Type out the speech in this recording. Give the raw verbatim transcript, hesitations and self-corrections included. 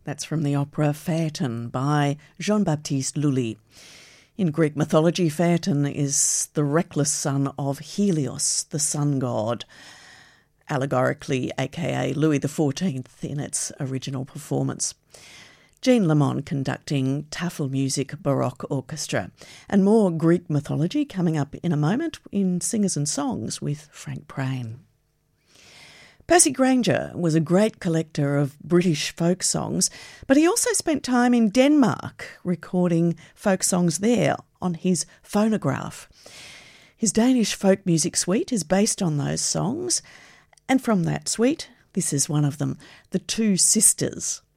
That's from the opera Phaeton by Jean-Baptiste Lully. In Greek mythology, Phaeton is the reckless son of Helios, the sun god, allegorically aka Louis the fourteenth in its original performance. Jean Lamont conducting Tafelmusik Baroque Orchestra. And more Greek mythology coming up in a moment in Singers and Songs with Frank Prain. Percy Grainger was a great collector of British folk songs, but he also spent time in Denmark recording folk songs there on his phonograph. His Danish folk music suite is based on those songs, and from that suite, this is one of them, The Two Sisters.